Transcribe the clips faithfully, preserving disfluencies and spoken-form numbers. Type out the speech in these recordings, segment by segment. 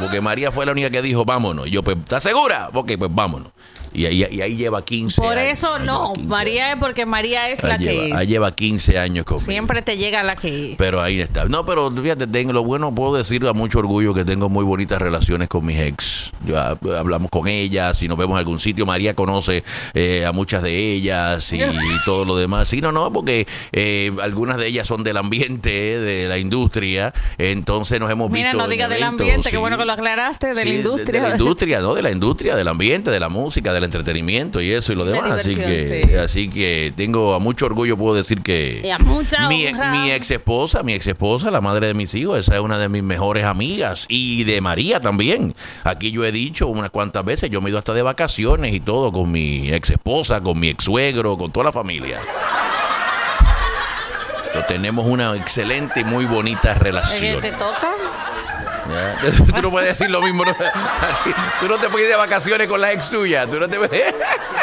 porque María fue la única que dijo, vámonos. Y yo, pues, ¿estás segura? Ok, pues vámonos. Y ahí, y ahí lleva quince Por años. eso no, María es porque María es ahí la lleva, que es. Ahí lleva quince años conmigo. Siempre te llega la que es. Pero ahí está. No, pero fíjate, tengo lo bueno, puedo decir a mucho orgullo que tengo muy bonitas relaciones con mis ex. Ya hablamos con ellas, si nos vemos en algún sitio, María conoce eh, a muchas de ellas y todo lo demás. Sí, no, no, porque eh, algunas de ellas son del ambiente, de la industria, entonces nos hemos visto. Mira, no digas del eventos, ambiente, sí. qué bueno que lo aclaraste, de Sí, la industria. De, de la industria, ¿no? De la industria, del ambiente, de la música, del entretenimiento y eso y lo La demás. Así diversión, que, sí. así que tengo a mucho orgullo, puedo decir que Y a mucha mi, honra. mi ex esposa, mi ex esposa, la madre de mis hijos, esa es una de mis mejores amigas. Y de María también. Aquí yo he dicho unas cuantas veces, yo me he ido hasta de vacaciones y todo con mi ex esposa, con mi ex suegro, con toda la familia. Entonces, tenemos una excelente y muy bonita relación. ¿Qué te toca? Ya. Tú no puedes decir lo mismo, ¿no? Así, tú no te puedes ir de vacaciones con la ex tuya. Tú no te puedes...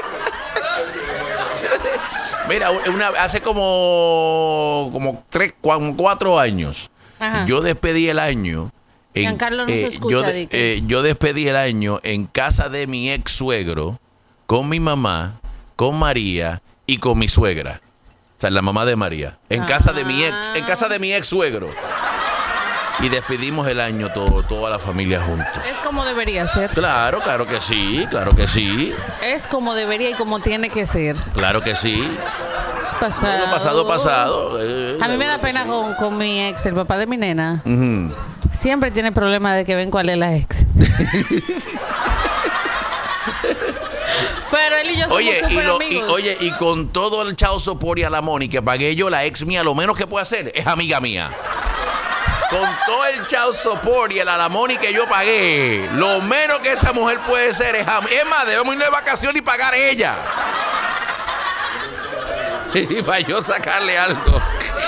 Mira, una, hace como como tres, cuatro años, Ajá. yo despedí el año. En, Giancarlo no se escucha, yo, de- di que- eh, yo despedí el año en casa de mi ex suegro, con mi mamá, con María y con mi suegra. O sea, la mamá de María. En casa de mi ex, en casa de mi ex suegro. Y despedimos el año todo, toda la familia juntos. Es como debería ser. Claro, claro que sí, claro que sí, Es como debería y como tiene que ser. claro que sí. Pasado. Todo pasado, pasado. Eh, A mí me da pena con, con mi ex, el papá de mi nena. Ujú. Siempre tiene problema de que ven cuál es la ex. Pero él y yo somos Oye, y súper lo- y, amigos. oye, y con todo el chao sopor y a la Moni que pagué yo, la ex mía, lo menos que puede hacer es amiga mía. Con todo el chao support y el alamoni que yo pagué, lo menos que esa mujer puede ser es am- es más, debemos ir de vacaciones y pagar ella. Y para yo sacarle algo.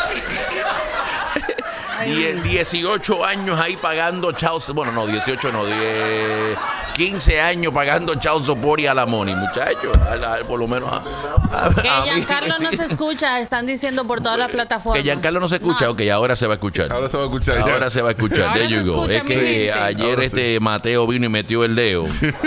Die- dieciocho años ahí pagando chao. Bueno, no, dieciocho no, diez, quince años pagando chao support y alamoni, muchachos. Al- al- Por lo menos a, a- Que a mí, Giancarlo no sí. se escucha, están diciendo por todas las plataformas. Que Giancarlo no se escucha, No. ok, ahora se va a escuchar. Ahora se va a escuchar ya. Ahora se va a escuchar. Ahora There you se go. escucha, Es mi que gente. ayer Ahora este Mateo vino y metió el dedo.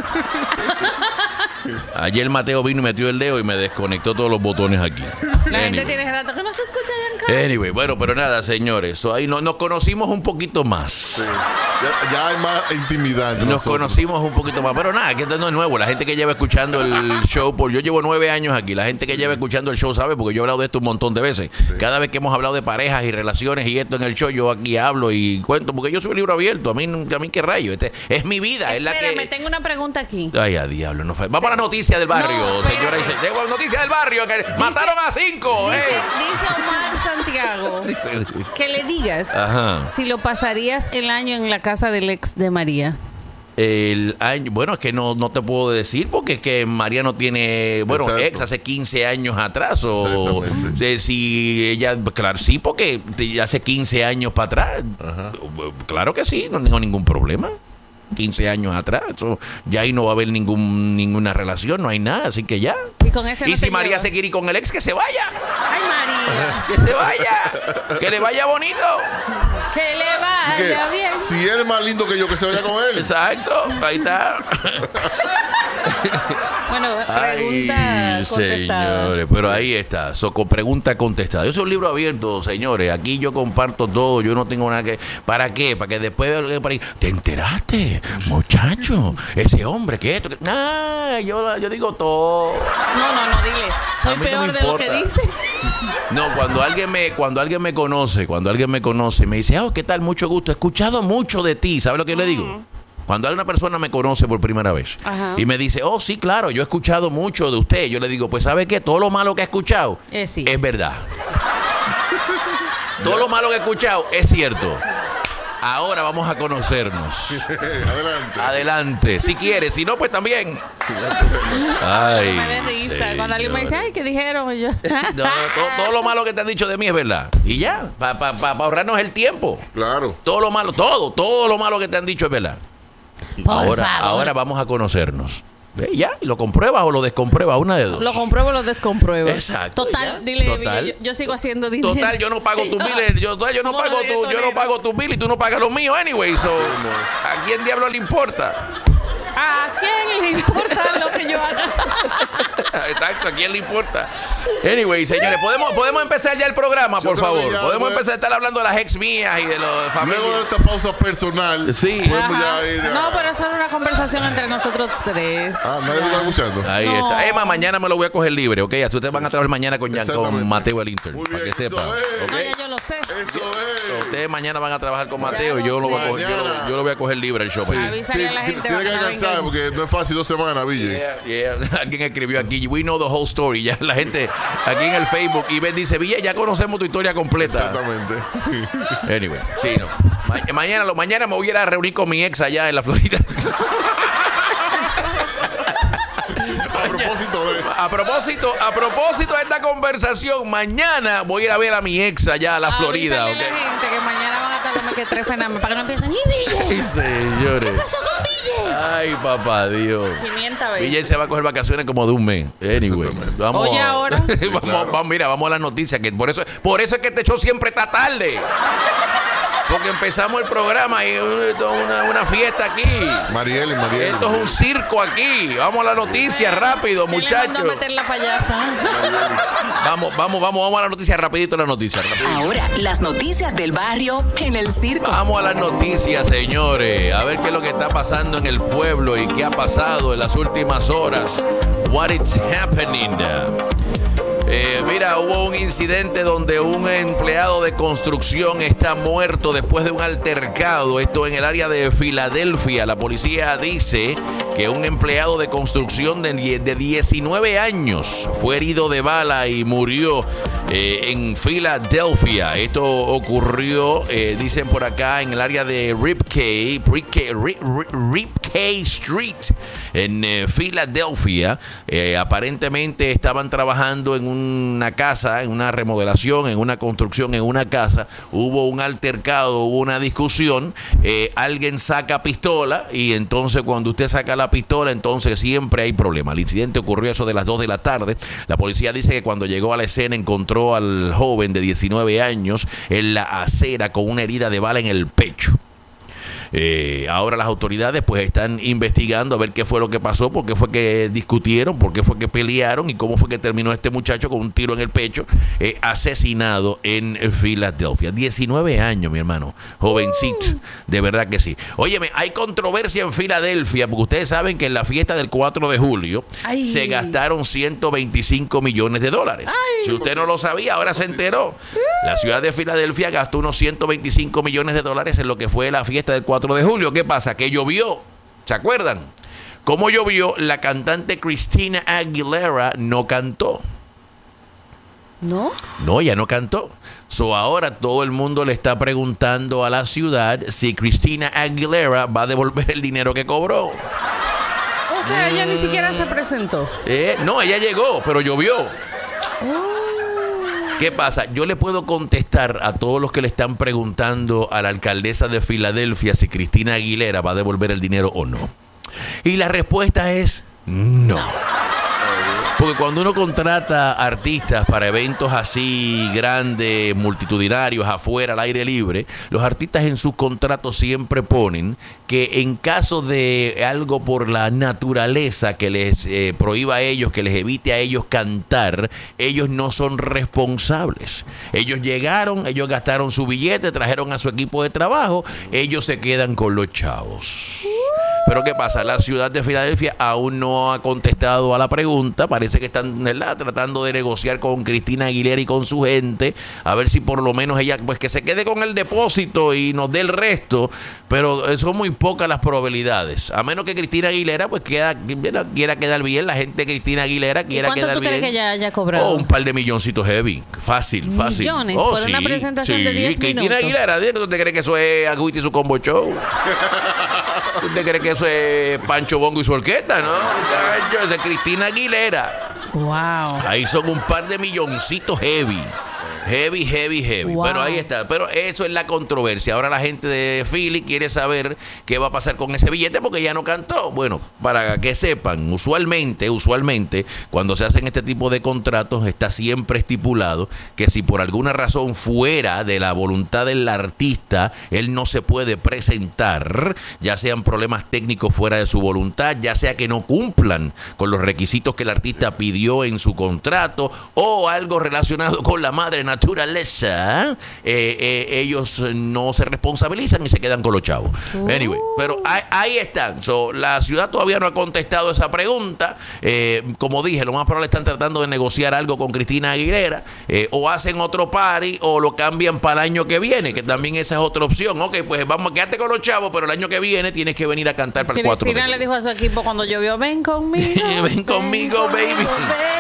Ayer Mateo vino y metió el dedo y me desconectó todos los botones aquí. La gente Anyway. tiene rato que no se escucha Giancarlo. Anyway, bueno, pero nada, señores. So, ahí no- nos conocimos un poquito más. Sí. Ya, ya hay más intimidad entre Nos nosotros. conocimos un poquito más, pero nada, que esto no es nuevo. La gente que lleva escuchando el show, por yo llevo nueve años aquí. La gente que lleva escuchando el show sabe, porque yo he hablado de esto un montón de veces. Cada vez que hemos hablado de parejas y relaciones y esto en el show, yo aquí hablo y cuento, porque yo soy un libro abierto. A mí, a mí qué rayo. Este, es mi vida, es la Espérame, que. tengo una pregunta aquí. Ay, a diablo, no fue. Vamos a la noticia del barrio, No, señora. y espérate. se- Tengo noticia del barrio, que mataron a cinco. Dice, eh. dice Omar Santiago que le digas Ajá. si lo pasarías el año en la casa del ex de María. El año, bueno, es que no, no te puedo decir porque es que María no tiene, bueno, Exacto. ex hace quince años atrás o Exactamente. eh, si ella, claro, sí, porque te- hace quince años para atrás. Ajá. Claro que sí, no tengo ningún problema. quince años atrás, eso, ya ahí no va a haber ningún ninguna relación, no hay nada, así que ya. Y con ese Y no si te María llevas. se quiere ir con el ex, que se vaya, Ay, María, que se vaya, que le vaya bonito. que le Que vaya bien. si él es más lindo que yo, que se vaya con él. Exacto, ahí está. Bueno, pregunta Ay, contestada. señores, pero ahí está, so, con pregunta contestada. Yo soy un libro abierto, señores. Aquí yo comparto todo, yo no tengo nada que. ¿Para qué? Para que después para ahí, te enteraste, muchacho, ese hombre que esto. Que... Ah, yo, yo digo todo. No, no, no, dile. Soy A mí no peor me de lo que importa. dice. No, cuando alguien me, cuando alguien me conoce, cuando alguien me conoce, me dice, oh, ¿qué tal? Mucho gusto. He escuchado mucho de ti. ¿Sabes lo que yo le digo? Cuando alguna persona me conoce por primera vez Ajá. y me dice, oh, sí, claro, yo he escuchado mucho de usted, yo le digo, pues, ¿sabe qué? Todo lo malo que he escuchado Eh, sí. es verdad. Todo lo malo que he escuchado es cierto. Ahora vamos a conocernos. Adelante. Adelante. Si quieres, si no, pues también. Ay, Me da risa. Cuando alguien me dice, señores. ay, ¿qué dijeron? Y yo, No, todo, todo lo malo que te han dicho de mí es verdad. Y ya, para pa, pa, pa ahorrarnos el tiempo. Claro. Todo lo malo, todo, todo lo malo que te han dicho es verdad. Por ahora, favor. ahora vamos a conocernos. Ve, ya, y lo compruebas o lo descompruebas, una de dos. Lo compruebo o lo descompruebo. Exacto. Total, ya. dile, Total. Yo, yo sigo haciendo dinero. Total, yo no pago tus biles, yo, yo no Mono pago de tu, yo no torero. pago tus biles y tú no pagas los míos anyway, so, ¿a quién diablo le importa? ¿A quién le importa lo que yo haga? Exacto, ¿a quién le importa? Anyway, señores, ¿podemos, podemos empezar ya el programa, Yo por creo favor? que ya, Podemos pues. empezar a estar hablando de las ex mías y de los de familia. Luego de esta pausa personal, Sí. podemos Ajá. ya ir a... No, pero eso era una conversación entre nosotros tres. Ah, nadie me está escuchando. Ahí No. está. Emma, mañana me lo voy a coger libre, ¿ok? Así ustedes van a trabajar mañana con, Jan- con Exactamente. Mateo el intern, Muy para bien, que eso sepan, es. ¿ok? No, ya yo lo sé. Eso es. Ustedes mañana van a trabajar con Mateo y lo yo lo, voy a sé. coger, yo, lo- Mañana. yo lo voy a coger libre el show. Sí. Avísale a la Ti- gente Tiene que para que no alcanzar vengan. porque no es fácil dos semanas, Ville. Yeah, yeah. Alguien escribió aquí, we know the whole story. Ya la gente aquí en el Facebook y Ben dice, Villa, ya conocemos tu historia completa. Exactamente. Anyway, sí, no. Ma- mañana, lo, mañana me voy a ir a reunir con mi ex allá en la Florida. A propósito de... A propósito, a propósito de esta conversación, mañana voy a ir a ver a mi ex allá a la Florida, Avísale a ¿ok? la gente que mañana van a estar los mequetrefes nada más para que no empiecen. ¡Y Ville! Ay, señores. ¿Qué pasó con Ville? Ay, papá Dios. quinientas veces. Villa se va a coger vacaciones como de un mes. Anyway, vamos. Oye, ahora. vamos, claro. vamos, mira, vamos a las noticias. Que por eso, por eso es que este show siempre está tarde. Porque empezamos el programa y uh, esto es una, una fiesta aquí. Mariel y Mariel. Esto es un circo aquí. Vamos a las noticias rápido, ¿Quién le mandó a muchachos. meter la payasa? Vamos, vamos, vamos, vamos a las noticias rapidito, las noticias. rapidito. Ahora, las noticias del barrio en el circo. Vamos a las noticias, señores. A ver qué es lo que está pasando en el pueblo y qué ha pasado en las últimas horas. What is happening? Eh, mira, hubo un incidente donde un empleado de construcción está muerto después de un altercado. Esto en el área de Filadelfia. La policía dice que un empleado de construcción de, die- de diecinueve años fue herido de bala y murió eh, en Filadelfia. Esto ocurrió, eh, dicen por acá, en el área de Ripkey, Ripkey, Rip- Rip- Ripkey Street, en eh, Filadelfia. Eh, aparentemente estaban trabajando en una casa, en una remodelación, en una construcción, en una casa. Hubo un altercado, hubo una discusión. Eh, alguien saca pistola y entonces cuando usted saca la pistola, entonces siempre hay problema. El incidente ocurrió a eso de las dos de la tarde. La policía dice que cuando llegó a la escena encontró al joven de diecinueve años en la acera con una herida de bala en el pecho. Eh, ahora las autoridades pues están investigando a ver qué fue lo que pasó, por qué fue que discutieron, por qué fue que pelearon y cómo fue que terminó este muchacho con un tiro en el pecho, eh, asesinado en Filadelfia. diecinueve años, mi hermano, jovencito, de verdad que sí. Óyeme, hay controversia en Filadelfia porque ustedes saben que en la fiesta del cuatro de julio Ay. se gastaron ciento veinticinco millones de dólares. Ay. Si usted no lo sabía, ahora se enteró. La ciudad de Filadelfia gastó unos ciento veinticinco millones de dólares en lo que fue la fiesta del cuatro de julio. ¿Qué pasa? Que llovió. ¿Se acuerdan? Como llovió, la cantante Christina Aguilera no cantó. ¿No? No, ella no cantó. So ahora todo el mundo le está preguntando a la ciudad si Christina Aguilera va a devolver el dinero que cobró. O sea, ella ni siquiera se presentó. Eh, no, ella llegó, pero llovió. ¿Qué pasa? Yo le puedo contestar a todos los que le están preguntando a la alcaldesa de Filadelfia si Christina Aguilera va a devolver el dinero o no. Y la respuesta es no. Porque cuando uno contrata artistas para eventos así grandes, multitudinarios, afuera, al aire libre, los artistas en sus contratos siempre ponen que en caso de algo por la naturaleza que les eh, prohíba a ellos, que les evite a ellos cantar, ellos no son responsables. Ellos llegaron, ellos gastaron su billete, trajeron a su equipo de trabajo, ellos se quedan con los chavos. Pero ¿qué pasa? La ciudad de Filadelfia aún no ha contestado a la pregunta. Parece que están, ¿verdad?, tratando de negociar con Christina Aguilera y con su gente, a ver si por lo menos ella, pues que se quede con el depósito y nos dé el resto. Pero son muy pocas las probabilidades. A menos que Christina Aguilera pues quiera, quiera quedar bien, la gente de Christina Aguilera quiera ¿Y cuánto quedar tú bien. crees que ella haya cobrado? Oh, un par de milloncitos heavy. Fácil, fácil. ¿Millones Oh, por sí, una presentación sí. de diez Christina minutos? Aguilera, ¿tú te crees que eso es Agüita y su combo show? ¿Usted cree que eso es Pancho Bongo y su orquesta? No, muchacho, eso es Christina Aguilera. Wow. Ahí son un par de milloncitos heavy. Heavy, heavy, heavy. Wow. Pero ahí está. Pero eso es la controversia. Ahora la gente de Philly quiere saber qué va a pasar con ese billete porque ya no cantó. Bueno, para que sepan, usualmente, usualmente, cuando se hacen este tipo de contratos, está siempre estipulado que si por alguna razón fuera de la voluntad del artista, él no se puede presentar, ya sean problemas técnicos fuera de su voluntad, ya sea que no cumplan con los requisitos que el artista pidió en su contrato o algo relacionado con la madre naturaleza, eh, eh, ellos no se responsabilizan y se quedan con los chavos. Uh. Anyway, pero ahí, ahí están. So, la ciudad todavía no ha contestado esa pregunta. Eh, como dije, lo más probable están tratando de negociar algo con Cristina Aguilera, eh, o hacen otro party o lo cambian para el año que viene, que también esa es otra opción. Ok, pues vamos, quédate con los chavos, pero el año que viene tienes que venir a cantar para el cuatro. Cristina le dijo a su equipo cuando llovió, ven conmigo. ven conmigo, baby. baby.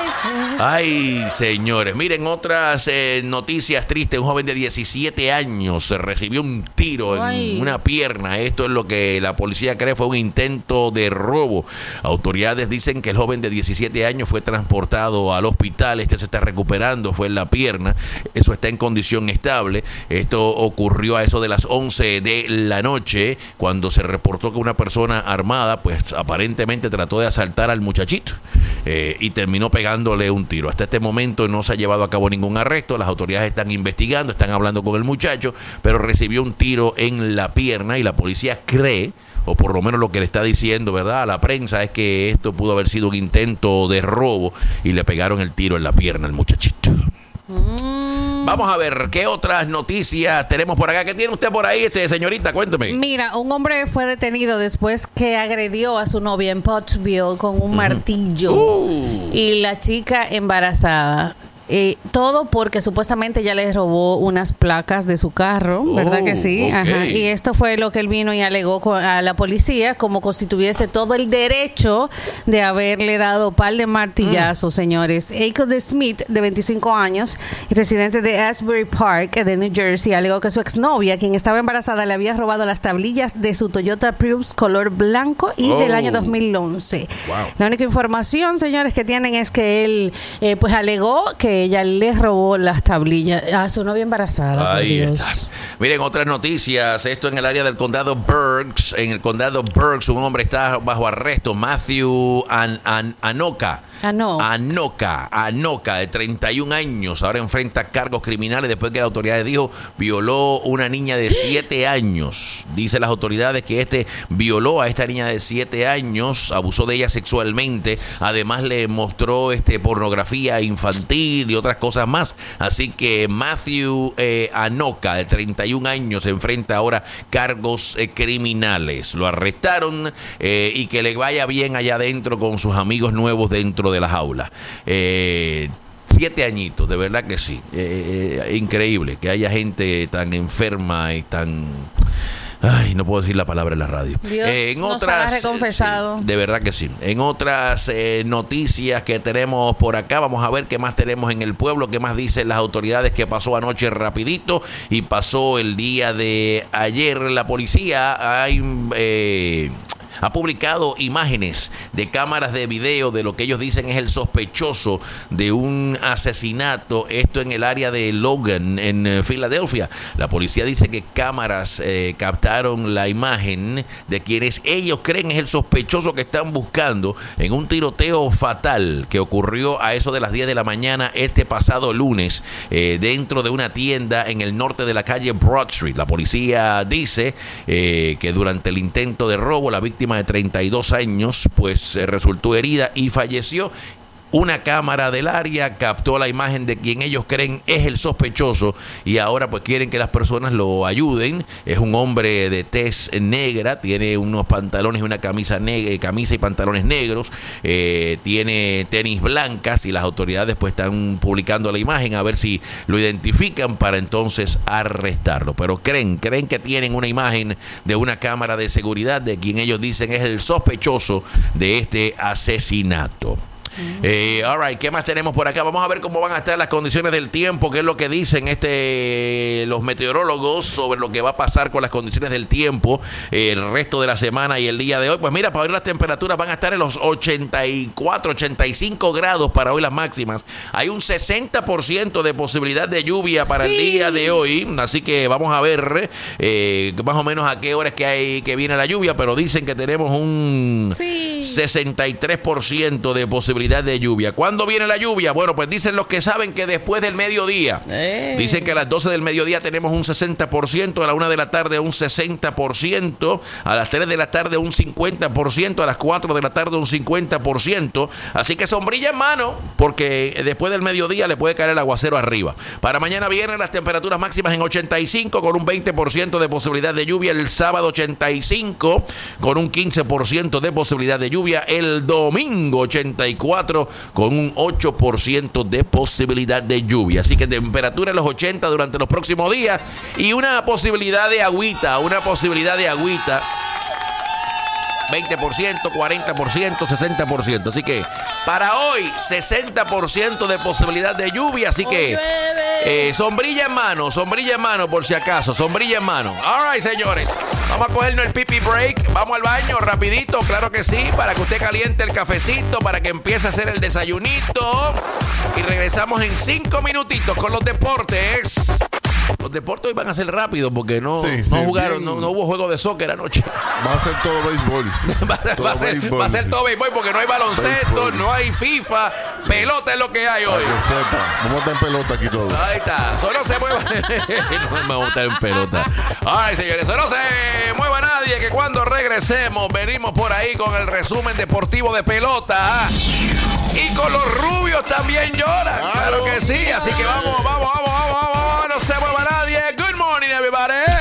Ay, señores, miren otras eh, noticias tristes. Un joven de diecisiete años recibió un tiro Ay. en una pierna. Esto es lo que la policía cree fue un intento de robo. Autoridades dicen que el joven de diecisiete años fue transportado al hospital. Este se está recuperando, fue en la pierna. Eso está en condición estable. Esto ocurrió a eso de las once de la noche, cuando se reportó que una persona armada, pues aparentemente trató de asaltar al muchachito eh, y terminó pegándole un tiro. Hasta este momento no se ha llevado a cabo ningún arresto. Las autoridades están investigando, están hablando con el muchacho, pero recibió un tiro en la pierna y la policía cree, o por lo menos lo que le está diciendo, ¿verdad?, a la prensa, es que esto pudo haber sido un intento de robo y le pegaron el tiro en la pierna al muchachito. Mm. Vamos a ver qué otras noticias tenemos por acá. ¿Qué tiene usted por ahí, este señorita? Cuénteme. Mira, un hombre fue detenido después que agredió a su novia en Pottsville con un uh-huh. martillo uh. y la chica embarazada. Eh, todo porque supuestamente ya le robó unas placas de su carro, ¿verdad oh, que sí? Okay. Ajá. Y esto fue lo que él vino y alegó a la policía como constituyese todo el derecho de haberle dado par de martillazos, mm. señores. Aiko Smith, de veinticinco años, y residente de Asbury Park, de New Jersey, alegó que su exnovia, quien estaba embarazada, le había robado las tablillas de su Toyota Prius color blanco y oh. del año dos mil once. Wow. La única información, señores, que tienen es que él eh, pues alegó que ella le robó las tablillas a su novia embarazada. Ahí está. Miren, otras noticias. Esto en el área del condado Berks. En el condado Berks, un hombre está bajo arresto. Matthew An- An- Anoka. Ano. Anoka, Anoka, de treinta y un años. Ahora enfrenta cargos criminales después que la autoridad dijo violó una niña de siete años. Dice las autoridades que este violó a esta niña de siete años, abusó de ella sexualmente. Además le mostró este pornografía infantil y otras cosas más. Así que Matthew eh, Anoka, de treinta y un años, enfrenta ahora cargos eh, criminales. Lo arrestaron eh, y que le vaya bien allá adentro con sus amigos nuevos dentro de la jaula. Eh, siete añitos, de verdad que sí. Eh, eh, increíble que haya gente tan enferma y tan... Ay, no puedo decir la palabra en la radio. Dios eh, en nos otras, ha reconfesado. Sí, de verdad que sí. En otras eh, noticias que tenemos por acá, vamos a ver qué más tenemos en el pueblo, qué más dicen las autoridades que pasó anoche rapidito y pasó el día de ayer. La policía hay... Eh, ha publicado imágenes de cámaras de video de lo que ellos dicen es el sospechoso de un asesinato, esto en el área de Logan, en eh, Filadelfia. La policía dice que cámaras eh, captaron la imagen de quienes ellos creen es el sospechoso que están buscando en un tiroteo fatal que ocurrió a eso de las diez de la mañana este pasado lunes eh, dentro de una tienda en el norte de la calle Broad Street. La policía dice eh, que durante el intento de robo la víctima de treinta y dos años pues eh, resultó herida y falleció. Una cámara del área captó la imagen de quien ellos creen es el sospechoso y ahora pues quieren que las personas lo ayuden. Es un hombre de tez negra, tiene unos pantalones y una camisa negra, camisa y pantalones negros, eh, tiene tenis blancas y las autoridades pues están publicando la imagen a ver si lo identifican para entonces arrestarlo. Pero creen, creen que tienen una imagen de una cámara de seguridad de quien ellos dicen es el sospechoso de este asesinato. Eh, all right, ¿qué más tenemos por acá? Vamos a ver cómo van a estar las condiciones del tiempo, qué es lo que dicen este los meteorólogos sobre lo que va a pasar con las condiciones del tiempo eh, el resto de la semana y el día de hoy. Pues mira, para hoy las temperaturas van a estar en los ochenta y cuatro, ochenta y cinco grados para hoy las máximas. Hay un sesenta por ciento de posibilidad de lluvia para Sí. el día de hoy, así que vamos a ver eh, más o menos a qué horas que hay que viene la lluvia, pero dicen que tenemos un Sí. sesenta y tres por ciento de posibilidad de lluvia. ¿Cuándo viene la lluvia? Bueno, pues dicen los que saben que después del mediodía. Eh. Dicen que a las doce del mediodía tenemos un sesenta por ciento, a la una de la tarde un sesenta por ciento, a las tres de la tarde un cincuenta por ciento, a las cuatro de la tarde un cincuenta por ciento. Así que sombrilla en mano, porque después del mediodía le puede caer el aguacero arriba. Para mañana viernes las temperaturas máximas en ochenta y cinco con un veinte por ciento de posibilidad de lluvia. El sábado ochenta y cinco con un quince por ciento de posibilidad de lluvia. El domingo ochenta y cuatro con un ocho por ciento de posibilidad de lluvia. Así que temperatura en los ochenta durante los próximos días y una posibilidad de agüita, una posibilidad de agüita. veinte por ciento, cuarenta por ciento, sesenta por ciento. Así que para hoy, sesenta por ciento de posibilidad de lluvia. Así que eh, sombrilla en mano, sombrilla en mano por si acaso, sombrilla en mano. All right, señores. Vamos a cogernos el pipi break. Vamos al baño rapidito, claro que sí, para que usted caliente el cafecito, para que empiece a hacer el desayunito. Y regresamos en cinco minutitos con los deportes. Los deportes hoy van a ser rápidos porque no, Sí, no sí, jugaron, bien. no, no hubo juego de soccer anoche. Va a ser todo béisbol. Va, a- Todo va a ser, béisbol. va a ser todo béisbol porque no hay baloncesto, Béisbol. no hay FIFA, pelota es lo que hay hoy. Para que sepa. Vamos a estar en pelota aquí todos. Ahí está, solo se mueva. No me gusta en pelota. Ay, señores, solo se mueva nadie, que cuando regresemos venimos por ahí con el resumen deportivo de pelota. Y con los rubios también lloran. Claro que sí, así que vamos, vamos, vamos, vamos, vamos, vamos, no se mueva nadie. Good morning, everybody.